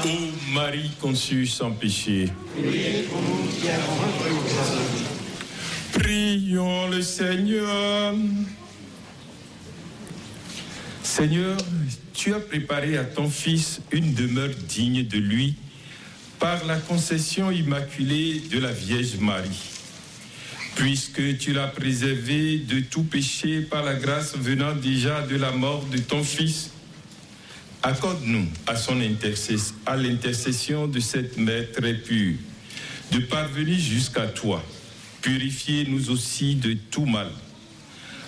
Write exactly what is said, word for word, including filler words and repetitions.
Ô Marie conçue sans péché. Priez pour nous qui avons cru au Christ. Prions le Seigneur. Seigneur, tu as préparé à ton Fils une demeure digne de lui par la concession immaculée de la Vierge Marie. Puisque tu l'as préservé de tout péché par la grâce venant déjà de la mort de ton Fils, accorde-nous à, son intercession, à l'intercession de cette mère très pure de parvenir jusqu'à toi. Purifiez-nous aussi de tout mal